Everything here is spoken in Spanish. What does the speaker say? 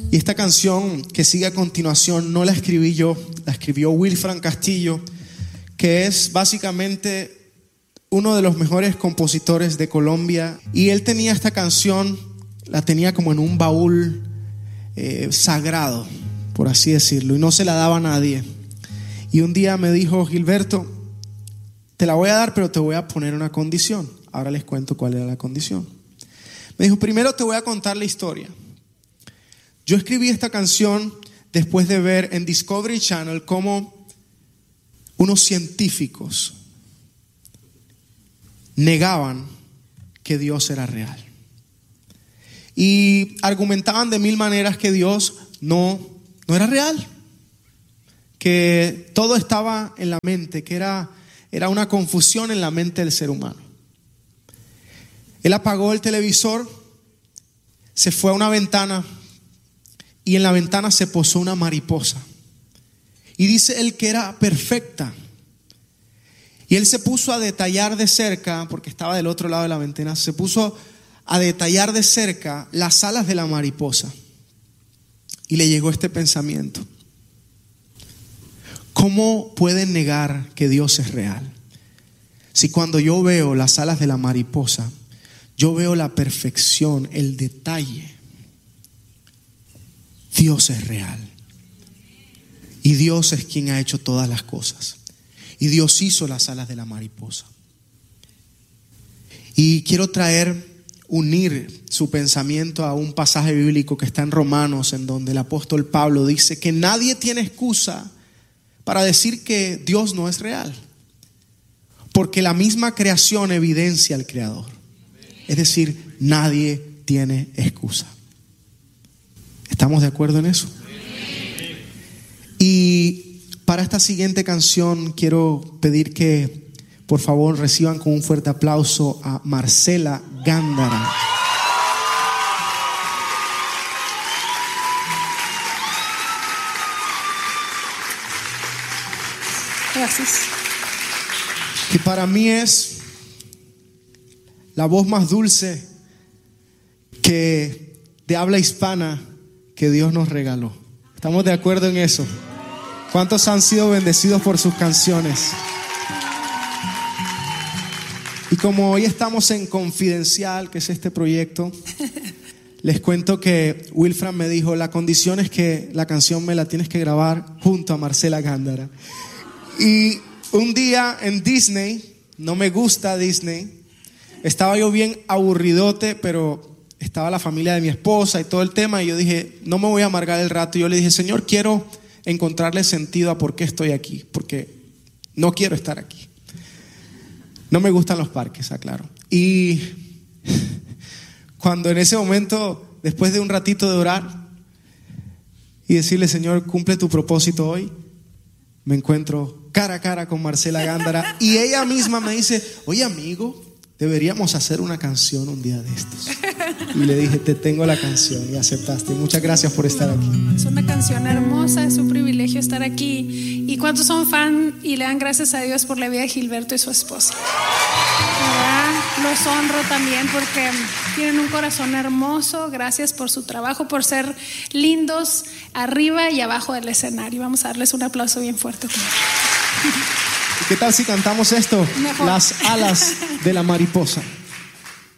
Y esta canción que sigue a continuación no la escribí yo, la escribió Wilfran Castillo, que es básicamente uno de los mejores compositores de Colombia. Y él tenía esta canción, la tenía como en un baúl sagrado, por así decirlo, y no se la daba a nadie. Y un día me dijo: Gilberto, te la voy a dar, pero te voy a poner una condición. Ahora les cuento cuál era la condición. Me dijo: primero te voy a contar la historia. Yo escribí esta canción después de ver en Discovery Channel cómo unos científicos negaban que Dios era real. Y argumentaban de mil maneras que Dios no era real, que todo estaba en la mente, que era una confusión en la mente del ser humano. Él apagó el televisor, se fue a una ventana y en la ventana se posó una mariposa. Y dice él que era perfecta. Y él se puso a detallar de cerca, porque estaba del otro lado de la ventana, se puso a detallar de cerca las alas de la mariposa. Y le llegó este pensamiento: ¿cómo pueden negar que Dios es real? Si cuando yo veo las alas de la mariposa, yo veo la perfección, el detalle. Dios es real. Y Dios es quien ha hecho todas las cosas. Y Dios hizo las alas de la mariposa. Y quiero unir su pensamiento a un pasaje bíblico que está en Romanos, en donde el apóstol Pablo dice que nadie tiene excusa para decir que Dios no es real, porque la misma creación evidencia al Creador. Es decir, nadie tiene excusa. ¿Estamos de acuerdo en eso? Y para esta siguiente canción quiero pedir que por favor reciban con un fuerte aplauso a Marcela Gándara. Gracias. Que para mí es la voz más dulce que de habla hispana que Dios nos regaló. ¿Estamos de acuerdo en eso? ¿Cuántos han sido bendecidos por sus canciones? Y como hoy estamos en Confidencial, que es este proyecto, les cuento que Wilfran me dijo: la condición es que la canción me la tienes que grabar junto a Marcela Gándara. Y un día en Disney, no me gusta Disney, estaba yo bien aburridote, pero estaba la familia de mi esposa y todo el tema, y yo dije: no me voy a amargar el rato. Y yo le dije: Señor, quiero encontrarle sentido a por qué estoy aquí, porque no quiero estar aquí. No me gustan los parques, aclaro. Y cuando en ese momento, después de un ratito de orar y decirle: Señor, cumple tu propósito hoy, me encuentro cara a cara con Marcela Gándara, y ella misma me dice: oye, amigo, deberíamos hacer una canción un día de estos. Y le dije: te tengo la canción, y aceptaste. Muchas gracias por estar aquí. Es una canción hermosa, es un privilegio estar aquí. ¿Y cuántos son fan y le dan gracias a Dios por la vida de Gilberto y su esposa? ¿Verdad? Los honro también porque tienen un corazón hermoso. Gracias por su trabajo, por ser lindos arriba y abajo del escenario. Vamos a darles un aplauso bien fuerte también. ¿Y qué tal si cantamos esto? Mejor. Las alas de la mariposa.